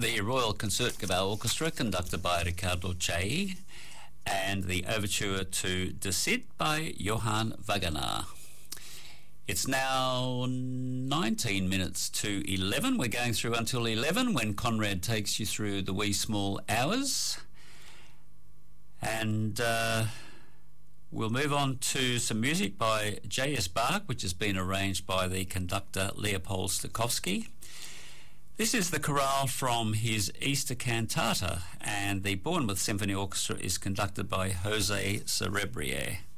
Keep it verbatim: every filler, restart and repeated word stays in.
the Royal Concertgebouw Orchestra, conducted by Riccardo Chailly, and the overture to De Cid by Johann Wagenaar. It's now nineteen minutes to eleven. We're going through until eleven when Conrad takes you through the wee small hours. And uh, we'll move on to some music by J S Bach, which has been arranged by the conductor Leopold Stokowski. This is the chorale from his Easter Cantata, and the Bournemouth Symphony Orchestra is conducted by Jose Cerebrier.